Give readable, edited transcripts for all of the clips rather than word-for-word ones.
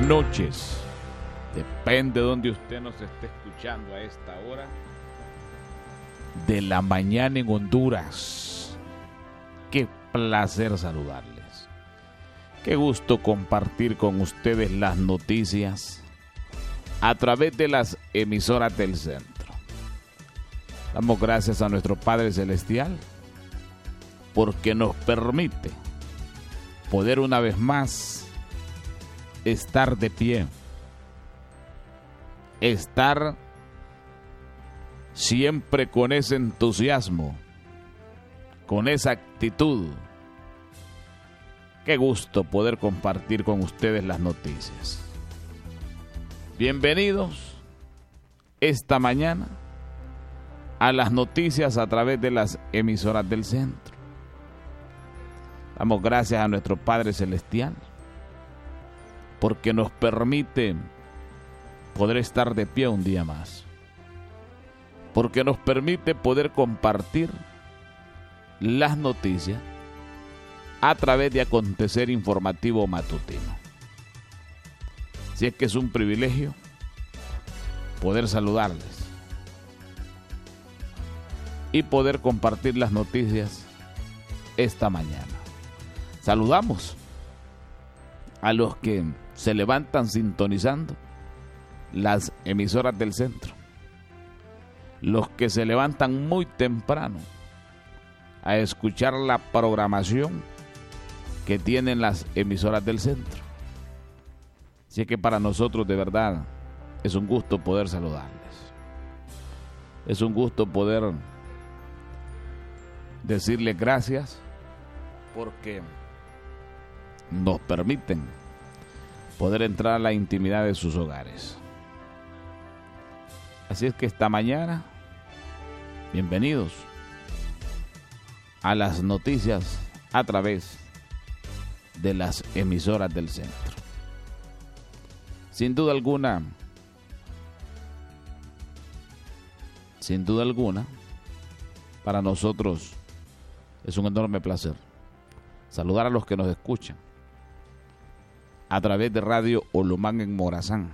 noches. Depende de donde usted nos esté escuchando a esta hora de la mañana en Honduras. Qué placer saludarles. Qué gusto compartir con ustedes las noticias a través de las emisoras del centro. Damos gracias a nuestro Padre Celestial porque nos permite poder una vez más estar de pie, estar siempre con ese entusiasmo, con esa actitud. Qué gusto poder compartir con ustedes las noticias. Bienvenidos esta mañana a las noticias a través de las emisoras del centro. Damos gracias a nuestro Padre Celestial porque nos permite poder estar de pie un día más, porque nos permite poder compartir las noticias a través de Acontecer Informativo Matutino. Si es que es un privilegio poder saludarles y poder compartir las noticias esta mañana. Saludamos a los que se levantan sintonizando las emisoras del centro, los que se levantan muy temprano a escuchar la programación que tienen las emisoras del centro. Así que para nosotros de verdad es un gusto poder saludarles. Es un gusto poder decirles gracias porque nos permiten poder entrar a la intimidad de sus hogares. Así es que esta mañana, bienvenidos a las noticias a través de las emisoras del centro. Sin duda alguna, para nosotros es un enorme placer saludar a los que nos escuchan a través de Radio Olomán en Morazán.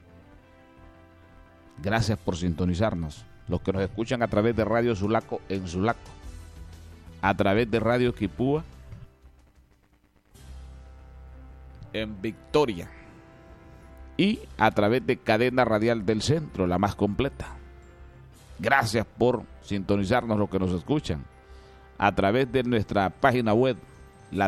Gracias por sintonizarnos. Los que nos escuchan a través de Radio Sulaco en Sulaco, a través de Radio Quipúa en Victoria y a través de Cadena Radial del Centro, la más completa. Gracias por sintonizarnos los que nos escuchan a través de nuestra página web, la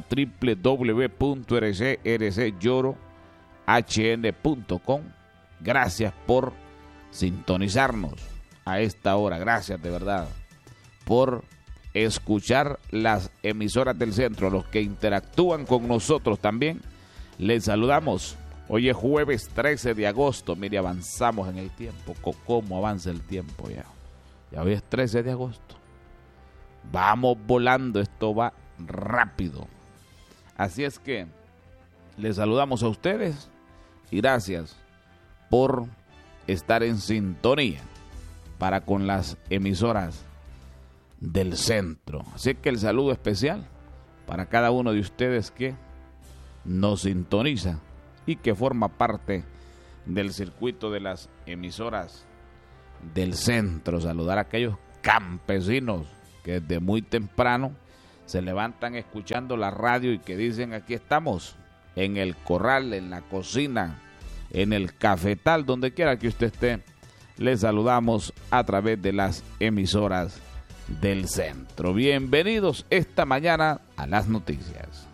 www.rcrcyorrohn.com. Gracias por sintonizarnos a esta hora. Gracias de verdad por escuchar las emisoras del centro. A los que interactúan con nosotros también les saludamos. Hoy es jueves 13 de agosto. Mire, avanzamos en el tiempo. ¿Cómo avanza el tiempo ya? Ya hoy es 13 de agosto. Vamos volando, esto va rápido. Así es que les saludamos a ustedes y gracias por estar en sintonía para con las emisoras del centro. Así que el saludo especial para cada uno de ustedes que nos sintoniza y que forma parte del circuito de las emisoras del centro. Saludar a aquellos campesinos que desde muy temprano se levantan escuchando la radio y que dicen: aquí estamos, en el corral, en la cocina, en el cafetal, donde quiera que usted esté. Les saludamos a través de las emisoras del centro. Bienvenidos esta mañana a las noticias.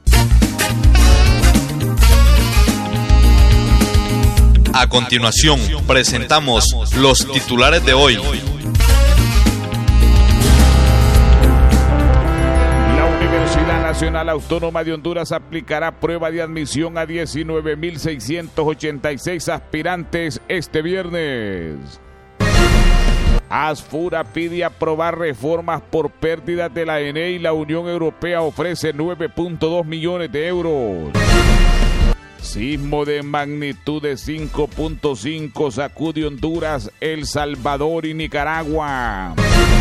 A continuación, presentamos los titulares de hoy. La Universidad Nacional Autónoma de Honduras aplicará prueba de admisión a 19.686 aspirantes este viernes. Asfura pide aprobar reformas por pérdidas de la ENE y la Unión Europea ofrece 9.2 millones de euros. Sismo de magnitud de 5.5 sacude Honduras, El Salvador y Nicaragua.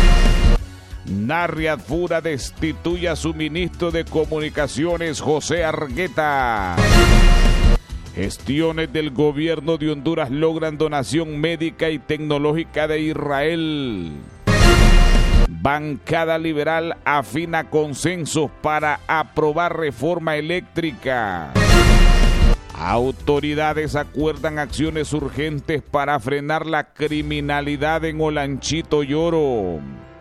Narri Asfura destituye a su ministro de Comunicaciones, José Argueta. Gestiones del gobierno de Honduras logran donación médica y tecnológica de Israel. Bancada liberal afina consensos para aprobar reforma eléctrica. Autoridades acuerdan acciones urgentes para frenar la criminalidad en Olanchito Lloro.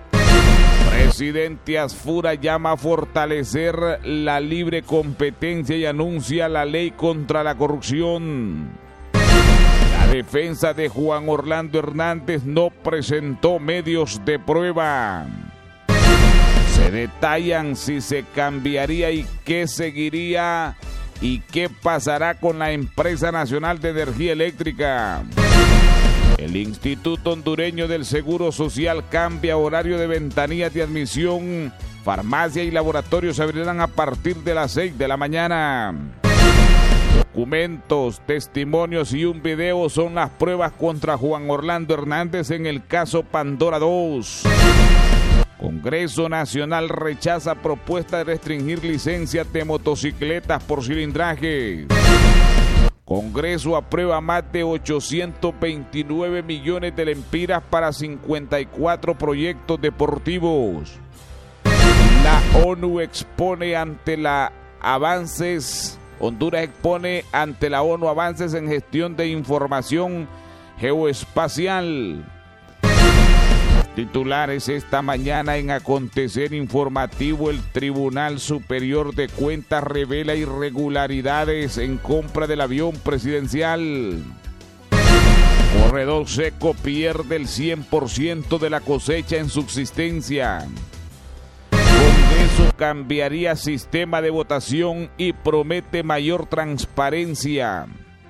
Presidente Asfura llama a fortalecer la libre competencia y anuncia la ley contra la corrupción. La defensa de Juan Orlando Hernández no presentó medios de prueba. Se detallan si se cambiaría y qué seguiría y qué pasará con la Empresa Nacional de Energía Eléctrica. El Instituto Hondureño del Seguro Social cambia horario de ventanillas de admisión. Farmacia y laboratorios se abrirán a partir de las 6 de la mañana. Documentos, testimonios y un video son las pruebas contra Juan Orlando Hernández en el caso Pandora 2. Congreso Nacional rechaza propuesta de restringir licencias de motocicletas por cilindraje. Congreso aprueba más de 829 millones de lempiras para 54 proyectos deportivos. La ONU expone ante la avances, Honduras expone ante la ONU avances en gestión de información geoespacial. Titulares esta mañana en acontecer informativo: el Tribunal Superior de Cuentas revela irregularidades en compra del avión presidencial. Corredor Seco pierde el 100% de la cosecha en subsistencia. Congreso cambiaría sistema de votación y promete mayor transparencia.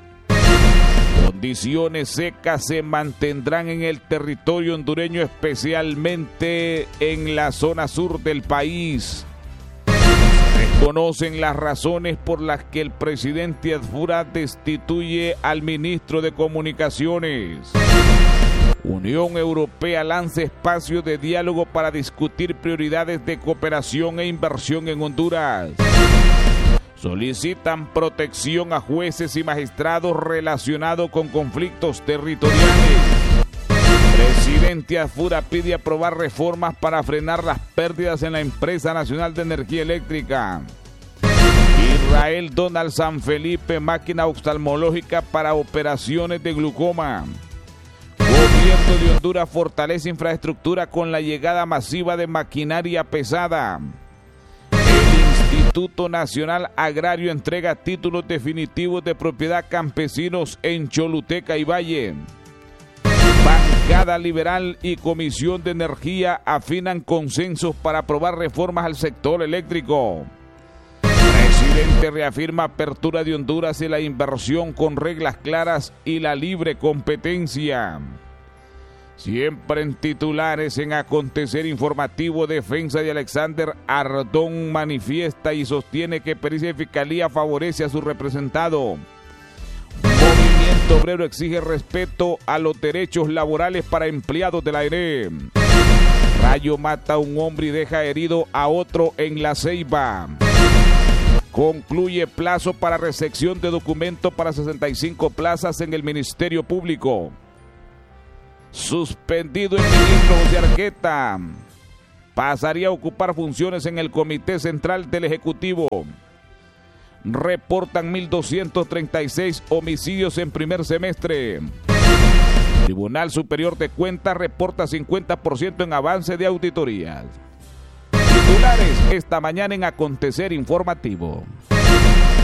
Condiciones secas se mantendrán en el territorio hondureño, especialmente en la zona sur del país. Se desconocen las razones por las que el presidente Asfura destituye al ministro de Comunicaciones. Unión Europea lanza espacio de diálogo para discutir prioridades de cooperación e inversión en Honduras. Solicitan protección a jueces y magistrados relacionados con conflictos territoriales. Presidente Asfura pide aprobar reformas para frenar las pérdidas en la Empresa Nacional de Energía Eléctrica. Israel dona al San Felipe máquina oftalmológica para operaciones de glaucoma. Gobierno de Honduras fortalece infraestructura con la llegada masiva de maquinaria pesada. Instituto Nacional Agrario entrega títulos definitivos de propiedad campesinos en Choluteca y Valle. Bancada liberal y Comisión de Energía afinan consensos para aprobar reformas al sector eléctrico. Presidente reafirma apertura de Honduras y la inversión con reglas claras y la libre competencia. Siempre en titulares en acontecer informativo, defensa de Alexander Ardón manifiesta y sostiene que pericia y fiscalía favorece a su representado. Movimiento Obrero exige respeto a los derechos laborales para empleados de la ENE. Rayo mata a un hombre y deja herido a otro en La Ceiba. Concluye plazo para recepción de documento para 65 plazas en el Ministerio Público. Suspendido el ministro José Arqueta. Pasaría a ocupar funciones en el Comité Central del Ejecutivo. Reportan 1.236 homicidios en primer semestre. Tribunal Superior de Cuentas reporta 50% en avance de auditorías. Titulares esta mañana en acontecer informativo.